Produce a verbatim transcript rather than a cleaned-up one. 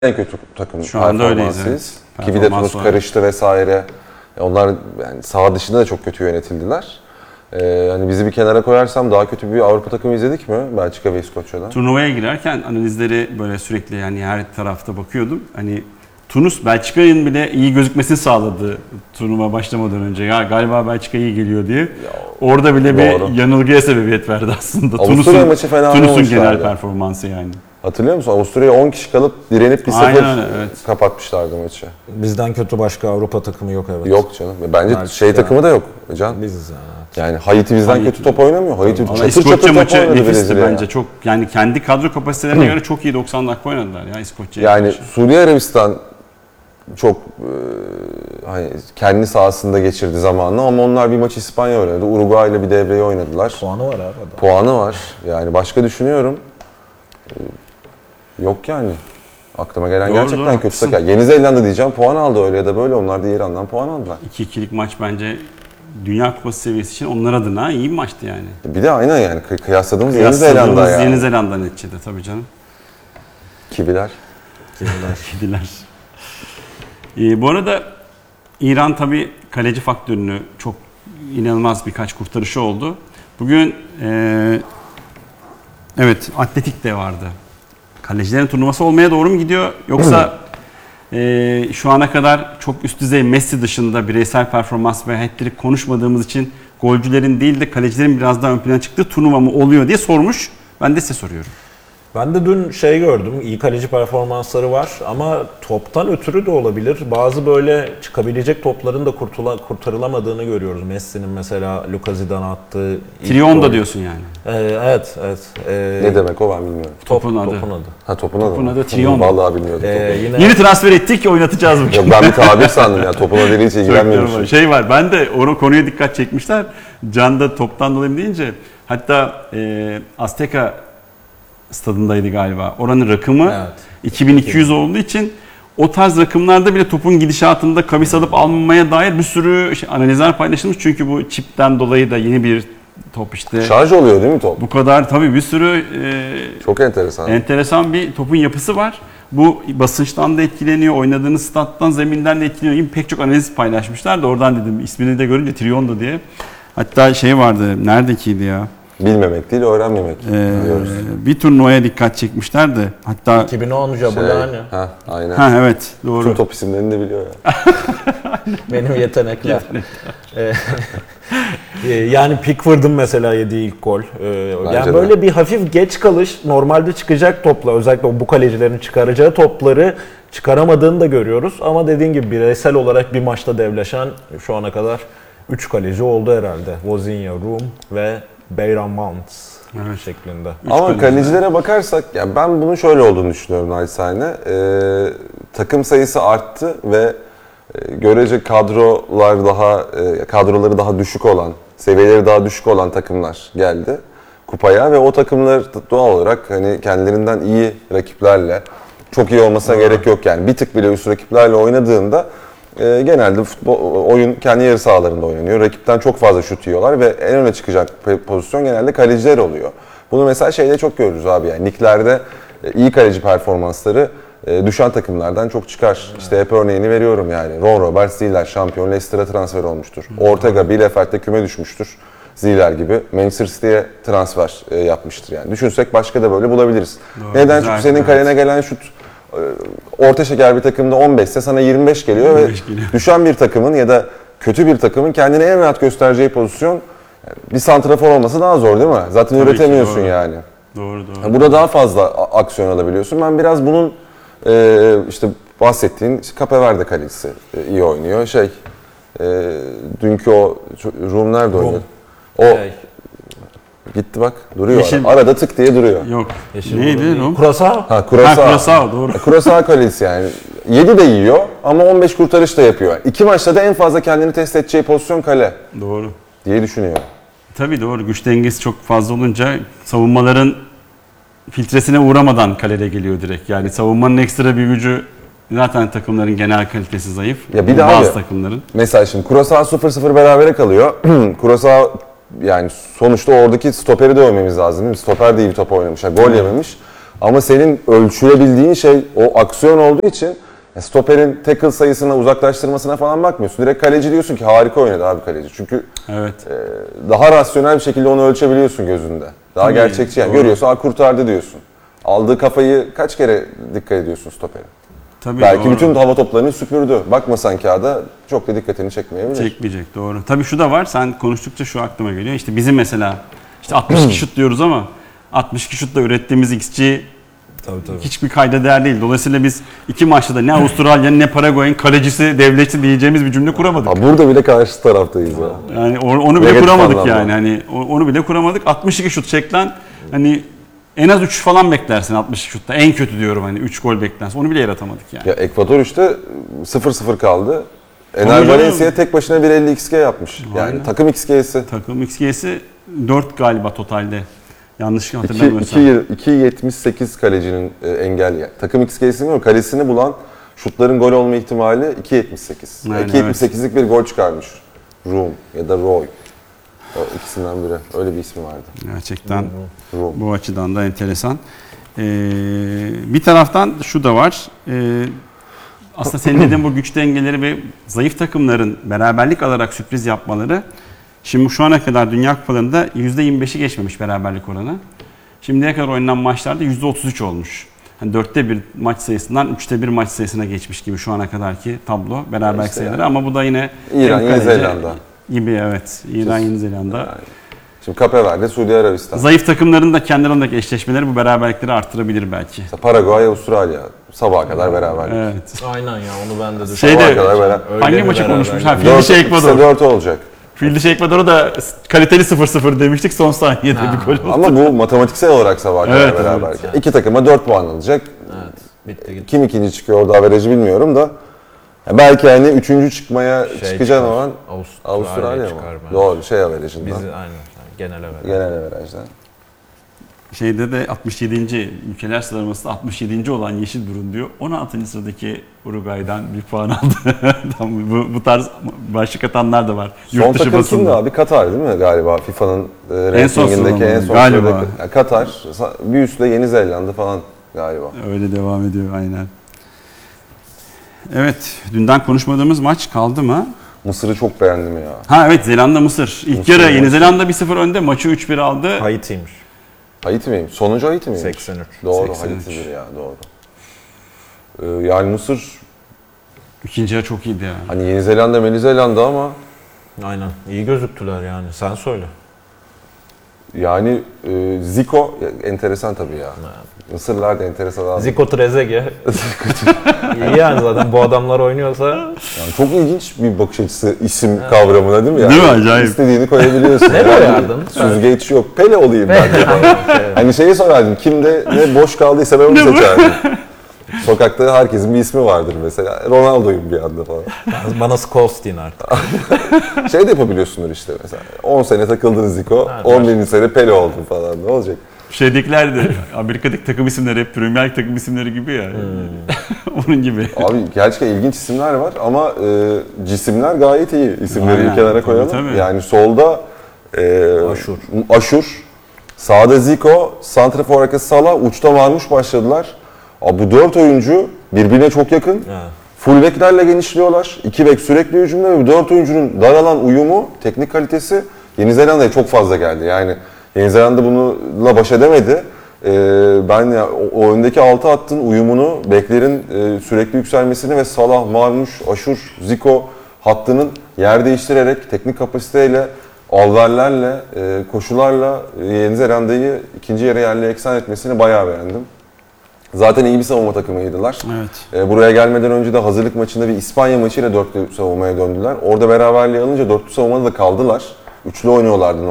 en kötü takım Şu anda öyleyiz. performansıyız. Evet. Ki bir de Tunus Performans var. karıştı vesaire. Onlar yani saha dışında da çok kötü yönetildiler. Ee, hani bizi bir kenara koyarsam daha kötü bir Avrupa takımı izledik mi Belçika ve İskoçya'dan? Turnuvaya girerken analizleri böyle sürekli yani her tarafta bakıyordum. Hani Tunus Belçika'nın bile iyi gözükmesini sağladı turnuva başlamadan önce. Ya galiba Belçika iyi geliyor diye. Orada bile doğru. bir yanılgıya sebebiyet verdi aslında. Avusturya Tunus'un maçı fena Tunus'un olmamışlardı. genel performansı yani. Hatırlıyor musun? Avusturya'ya on kişi kalıp direnip bir Aynen sıfır öyle, evet. kapatmışlardı maçı. Bizden kötü başka Avrupa takımı yok evet. Yok canım. Bence Belçika. şey takımı da yok Can. Biziz yani. Yani Haiti bizden Haiti. kötü top oynamıyor. Haiti Valla çatır İskoçya çatır top maçı oynadı nefisti Brezilya. bence. Çok yani kendi kadro kapasitelerine göre çok iyi doksan dakika oynadılar ya İskoçya. Yani Suudi Arabistan çok e, hani kendi sahasında geçirdi zamanını ama onlar bir maç İspanya oynadı. Uruguay ile bir devreyi oynadılar. Puanı var abi adam. Puanı var. Yani başka düşünüyorum. Ee, Yok yani. Aklıma gelen Doğru, gerçekten doğru, kötü haklısın. takım. Yeni Zelanda diyeceğim puan aldı öyle ya da böyle. Onlar da İran'dan puan aldılar. iki ikilik maç bence Dünya Kupası seviyesi için onlar adına iyi bir maçtı yani. Bir de aynen yani kı- kıyasladığımız Yeni Zelanda Kıyasladığımız yani. Yeni Zelanda neticede tabii canım. Kibiler. Kediler. Ee, bu arada İran tabii kaleci faktörünü çok inanılmaz birkaç kurtarışı oldu. Bugün e, evet atletik de vardı. Kalecilerin turnuvası olmaya doğru mu gidiyor yoksa e, şu ana kadar çok üst düzey Messi dışında bireysel performans ve hat-trick konuşmadığımız için golcülerin değil de kalecilerin biraz daha ön plana çıktığı turnuva mı oluyor diye sormuş. Ben de size soruyorum. Ben de dün şey gördüm, iyi kaleci performansları var ama toptan ötürü de olabilir. Bazı böyle çıkabilecek topların da kurtula, kurtarılamadığını görüyoruz. Messi'nin mesela Lucas Zidane attığı ilk Trionda gol. diyorsun yani. Ee, evet, evet. Ee, Ne demek o ben bilmiyorum. top, Topun adı. Topun adı. Ha topun adı. Topun mı? adı Trionda. Vallahi bilmiyordum. Ee, topu. yine Yeni transfer ettik ki oynatacağız bugün. Yok ben bir tabir sandım ya. Topun adıyla hiç ilgilenmiyorum. Çok şey var. Ben de o konuya dikkat çekmişler. Can da toptan dolayı deyince hatta e, Azteca stadındaydı galiba. Oranın rakımı Evet. iki bin iki yüz olduğu için o tarz rakımlarda bile topun gidişatında kavis alıp almamaya dair bir sürü şey, analizler paylaşılmış. Çünkü bu çipten dolayı da yeni bir top işte. Şarj oluyor değil mi top? Bu kadar tabii bir sürü e, Çok enteresan. enteresan bir topun yapısı var. Bu basınçtan da etkileniyor, oynadığınız stat'tan, zeminden de etkileniyor gibi pek çok analiz paylaşmışlar da oradan dedim ismini de görünce Trionda diye. Hatta şey vardı, neredekiydi ya? Bilmemek değil öğrenmemek Ee, diyoruz. bir turnuvaya dikkat çekmişler de hatta iki bin on Şey, Jabulani. ha, aynen. ha evet doğru. Tüm top isimlerini de biliyor ya. Benim yetenekler. Ee, e, yani Pickford'un mesela yediği ilk gol. Ee, yani de. böyle bir hafif geç kalış normalde çıkacak topla özellikle bu kalecilerin çıkaracağı topları çıkaramadığını da görüyoruz. Ama dediğin gibi bireysel olarak bir maçta devleşen şu ana kadar üç kaleci oldu herhalde. Wozinha, Rum ve Beyran Mount Evet. şeklinde. Ama kaleci. kalecilere bakarsak ya ben bunun şöyle olduğunu düşünüyorum naçizane. Ee, takım sayısı arttı ve e, görece kadrolar daha e, kadroları daha düşük olan, seviyeleri daha düşük olan takımlar geldi kupaya ve o takımlar doğal olarak hani kendilerinden iyi rakiplerle çok iyi olmasına gerek yok yani bir tık bile üst rakiplerle oynadığında e, genelde futbol oyun kendi yarı sahalarında oynanıyor. Rakipten çok fazla şut yiyorlar ve en öne çıkacak pozisyon genelde kaleciler oluyor. Bunu mesela şeyde çok görürüz abi yani liglerde e, iyi kaleci performansları e, düşen takımlardan çok çıkar. İşte hep örneğini veriyorum yani. Ron Roberts Ziller şampiyon Leicester'a transfer olmuştur. Ortega Bielefeld'de küme düşmüştür. Ziller gibi Manchester City'ye transfer e, yapmıştır yani. Düşünsek başka da böyle bulabiliriz. Doğru, Neden? güzel, Çünkü senin evet. kalene gelen şut e, orta şeker bir takımda on beş ise sana yirmi beş geliyor yirmi ve beş geliyor. düşen bir takımın ya da kötü bir takımın kendini en rahat göstereceği pozisyon yani bir santrafor olması daha zor değil mi? Zaten Tabii ki, üretemiyorsun doğru. yani. Doğru doğru. Burada daha fazla a- aksiyon alabiliyorsun. Ben biraz bunun e, işte bahsettiğin işte Capeverde kalecisi e, iyi oynuyor. Şey e, dünkü o Rum nerede oynuyor? O Şey, gitti bak duruyor Yeşil- arada. Arada tık diye duruyor. Yok. Yeşil Neydi Rum. Rum? Kurasa. Ha Kurasa. Ha, Curaçao, doğru. Kurasa kalecisi yani. yedi de yiyor ama on beş kurtarış da yapıyor. İki maçta da en fazla kendini test edeceği pozisyon kale Doğru. diye düşünüyor. Tabii doğru. Güç dengesi çok fazla olunca savunmaların filtresine uğramadan kaleye geliyor direkt. Yani savunmanın ekstra bir gücü zaten takımların genel kalitesi zayıf. Ya bir de bazı abi, takımların. Mesela şimdi Kurasa sıfır sıfır berabere kalıyor. Kurasa yani sonuçta oradaki stoperi de övmemiz lazım değil mi? Stoper de iyi bir top oynamış. Yani gol yememiş. Ama senin ölçülebildiğin şey o aksiyon olduğu için stoperin tackle sayısına, uzaklaştırmasına falan bakmıyorsun. Direkt kaleci diyorsun ki harika oynadı abi kaleci. Çünkü Evet. e, daha rasyonel bir şekilde onu ölçebiliyorsun gözünde. Daha Tabii, gerçekçi yani. doğru. Görüyorsun, "Aa, kurtardı" diyorsun. Aldığı kafayı kaç kere dikkat ediyorsun stopere? Tabii Belki doğru. bütün hava toplarını süpürdü. Bakmasan kağıda çok da dikkatini çekmeyebilir. Çekmeyecek, doğru. Tabii şu da var, sen konuştukça şu aklıma geliyor. İşte bizim mesela işte altmış iki şut diyoruz ama altmış iki şutla ürettiğimiz X G Tabii tabii. hiçbir kayda değer değil. Dolayısıyla biz iki maçta da ne Avustralya'nın ne Paraguay'ın kalecisi, devletçi diyeceğimiz bir cümle kuramadık. Ha, burada bile karşı taraftayız ya. Yani o- onu bile Negatif kuramadık anlamda. yani. Hani o- onu bile kuramadık. altmış iki şut çekilen hani en az üç falan beklersin altmış iki şutta. En kötü diyorum hani üç gol beklensin. Onu bile yaratamadık yani. Ya Ekvador işte sıfır sıfır kaldı. Tabii Ener canım. Valencia tek başına bir elli X G yapmış. Yani Aynen. takım X G'si. Takım X G'si dört galiba totalde. Yanlış iki hatırlamıyorsam. yetmiş sekiz kalecinin e, engel yani. Takım X G'si mi? Kalesini bulan şutların gol olma ihtimali iki yetmiş sekiz. Aynen, iki yetmiş sekizlik bir gol çıkarmış. Room ya da Roy. O ikisinden biri. Öyle bir ismi vardı. Gerçekten Room. bu açıdan da enteresan. Ee, bir taraftan şu da var. Ee, aslında senin dediğin bu güç dengeleri ve zayıf takımların beraberlik alarak sürpriz yapmaları. Şimdi şu ana kadar Dünya Kupalarında yüzde yirmi beşi geçmemiş beraberlik oranı. Şimdiye kadar oynanan maçlarda yüzde otuz üç olmuş. Yani dörtte bir maç sayısından üçte bir maç sayısına geçmiş gibi şu ana kadarki tablo beraberlik İşte sayıları. yani. Ama bu da yine İran, hem Yeni kaleci Zelanda. gibi, evet. İran, Yeni Zelanda. Yani. Şimdi Cape Verde, Suudi Arabistan. Zayıf takımların da kendi aralarındaki eşleşmeleri bu beraberlikleri artırabilir belki. Mesela Paraguay, Avustralya. Sabaha kadar beraberlik. Evet. Aynen ya onu ben de düşünüyorum. Şeyde- Sabaha kadar beraber. Öyle Hangi bir maçı konuşmuş? Ha, beraberlik. Fil Dört- dişi ikisi Ekvador. dört olacak. Fil dişi Ekvador'a da kaliteli sıfır sıfır demiştik, son saniyede Ha. bir gol oldu. Ama bu matematiksel olarak sabaha kadar Evet, beraberlik. evet. İki takıma dört puan alacak. Evet. Bitti gitti. Kim ikinci çıkıyor orada averajı bilmiyorum da. Ya belki hani üçüncü çıkmaya Şey çıkacağın çıkar, olan Avustralya, Avustralya mı? çıkar bence. Doğru, şey averajından. Bizi aynen. Yani genel evet. Genel averajdan. Şeyde de altmış yedinci ülkeler sıralamasında altmış yedinci olan Yeşilburun diyor. on altıncı sıradaki Uruguay'dan bir puan aldı. Tam bu, bu tarz başlık atanlar da var. Son Yurt dışı takım kimdi basında. abi? Katar değil mi galiba? FIFA'nın e, En son rankingindeki en son sıralama, galiba. sıradaki. Yani Katar, sa- bir üstle Yeni Zelanda falan galiba. Öyle devam ediyor aynen. Evet, dünden konuşmadığımız maç kaldı mı? Mısır'ı çok beğendim ya. Ha evet, Zelanda Mısır. İlk Mısır yarı maçı. Yeni Zelanda bir sıfır önde, maçı üç bir aldı. Haiti'ymiş. Haiti miyim? Sonuncu Haiti miyim? seksen üç. Doğru, seksen üç. Haiti'dir ya, doğru. Ee, yani Mısır, İkinci yarı çok iyiydi yani. hani Yeni Zelanda, Yeni Zelanda ama Aynen. İyi gözüktüler yani. Sen söyle. yani e, Zico ya, enteresan tabii ya. Mısırlılar da enteresan abi. Zico Trezeguet. İyi yani zaten bu adamlar oynuyorsa. Yani çok ilginç bir bakış açısı isim kavramına değil mi? Yani Değil mi? Acayip. İstediğini koyabiliyorsun. Ne Yani koyardın? Süzgeç yok. Pele olayım ben de. Hani şeyi sorardım. Kimde ne boş kaldıysa ben onu seçerdim. Sokakta herkesin bir ismi vardır mesela. Ronaldo'yum bir anda falan. Bana Scholes deyin artık. Şey de yapabiliyorsundur işte mesela. on sene takıldın Zico, Evet, on birinci sene Pele oldun falan. Ne olacak? Şeydekiler de Amerika'daki takım isimleri hep Premier Lig takım isimleri gibi ya. Onun gibi. Abi gerçekten ilginç isimler var ama e, cisimler gayet iyi. İsimleri Aynen, bir kenara tabii, koyalım. tabii. Yani solda e, Aşur. Aşur, sağda Zico, santrafor arkası Salah, uçta Marmuş başladılar. Abi bu dört oyuncu birbirine çok yakın. Ha. Full beklerle genişliyorlar. İki bek sürekli hücumda ve bu dört oyuncunun daralan uyumu, teknik kalitesi Yeni Zelanda'ya çok fazla geldi. Yani Yeni Zelanda bununla baş edemedi. Ee, ben ya, o, o öndeki altı hattın uyumunu, beklerin e, sürekli yükselmesini ve Salah, Marmuş, Aşur, Zico hattının yer değiştirerek teknik kapasiteyle, alverlerle, e, koşularla e, Yeni Zelanda'yı ikinci yarı yerle eksen etmesini bayağı beğendim. Zaten iyi bir savunma takımıydılar. Evet. E, buraya gelmeden önce de hazırlık maçında bir İspanya maçıyla dörtlü savunmaya döndüler. Orada beraberliği alınca dörtlü savunmada da kaldılar. Üçlü oynuyorlardı